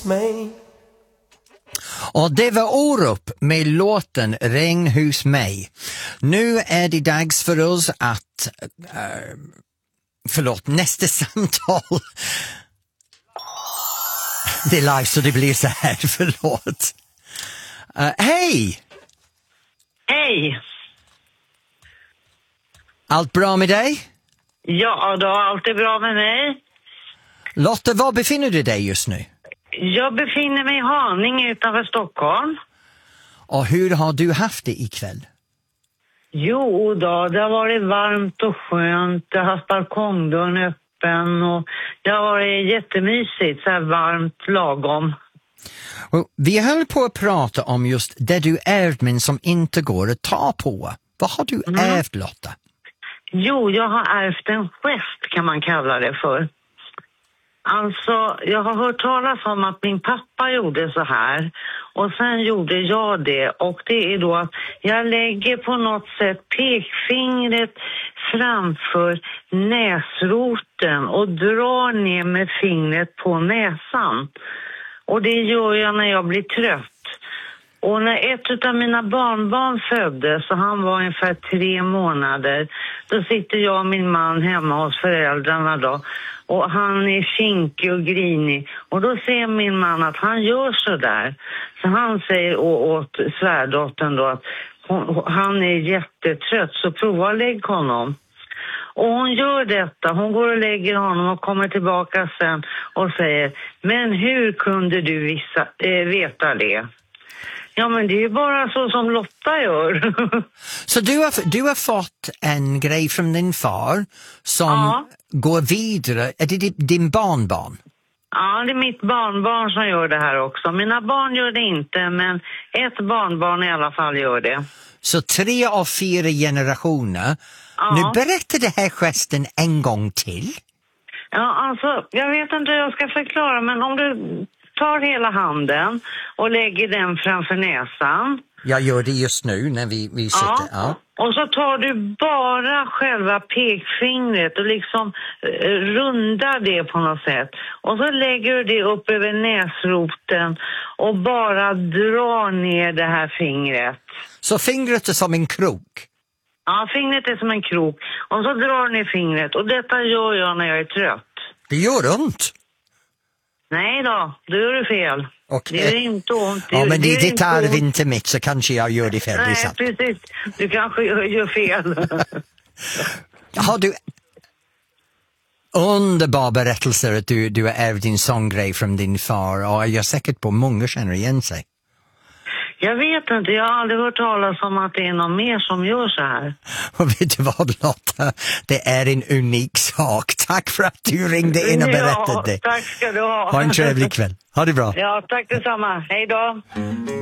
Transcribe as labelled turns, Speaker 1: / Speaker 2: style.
Speaker 1: mig.
Speaker 2: Och det var Orup med låten Regn hos mig. Nu är det dags för oss att nästa samtal. Det är live så det blir så här, förlåt. Hej!
Speaker 3: Hej!
Speaker 2: Allt bra med dig?
Speaker 3: Ja, då allt är bra med mig.
Speaker 2: Lotta, var befinner du dig just nu?
Speaker 3: Jag befinner mig i Haninge utanför Stockholm.
Speaker 2: Och hur har du haft det ikväll?
Speaker 3: Jo då, det har varit varmt och skönt. Jag har haft balkongdörren öppen och det har varit jättemysigt, så här varmt, lagom.
Speaker 2: Och vi höll på att prata om just det du ärvt men som inte går att ta på. Vad har du ärvt, Lotta?
Speaker 3: Jo, jag har ärvt en gest, kan man kalla det för. Alltså, jag har hört talas om att min pappa gjorde så här och sen gjorde jag det, och det är då att jag lägger på något sätt pekfingret framför näsroten och drar ner med fingret på näsan. Och det gör jag när jag blir trött. Och när ett av mina barnbarn föddes, så han var ungefär 3 månader, då sitter jag och min man hemma hos föräldrarna då. Och han är kinkig och grinig. Och då ser min man att han gör så där. Så han säger åt svärdottern då att han är jättetrött, så prova att lägga honom. Och hon gör detta. Hon går och lägger honom och kommer tillbaka sen och säger: men hur kunde du veta det? Ja, men det är ju bara så som Lotta gör.
Speaker 2: Så du har fått en grej från din far som går vidare. Är det din barnbarn?
Speaker 3: Ja, det är mitt barnbarn som gör det här också. Mina barn gör det inte, men ett barnbarn i alla fall gör det.
Speaker 2: Så 3 av 4 generationer.
Speaker 3: Ja.
Speaker 2: Nu berättar det här gesten en gång till.
Speaker 3: Ja, alltså, jag vet inte hur jag ska förklara, men om du tar hela handen och lägger den framför näsan.
Speaker 2: Jag gör det just nu när vi sitter. Ja.
Speaker 3: Och så tar du bara själva pekfingret och liksom rundar det på något sätt. Och så lägger du det upp över näsroten och bara drar ner det här fingret.
Speaker 2: Så fingret är som en krok?
Speaker 3: Ja, fingret är som en krok. Och så drar du ner fingret. Och detta gör jag när jag är trött.
Speaker 2: Det gör ont?
Speaker 3: Nej då, då gör du fel.
Speaker 2: Okay.
Speaker 3: Det är inte ont.
Speaker 2: Ja, men det är ditt arv, inte mitt, så kanske jag gör det fel.
Speaker 3: Nej, precis. Du kanske gör fel.
Speaker 2: Har du underbar berättelser att du har ärvt din sånggrej från din far, och jag är säkert på många känner igen sig.
Speaker 3: Jag vet inte, jag har aldrig hört talas om att det är någon mer som gör så här.
Speaker 2: Och vet du vad, Lotta? Det är en unik sak. Tack för att du ringde in och berättade det.
Speaker 3: Ja, tack ska du ha.
Speaker 2: Ha en trevlig kväll. Ha det bra.
Speaker 3: Ja, tack detsamma. Hej då.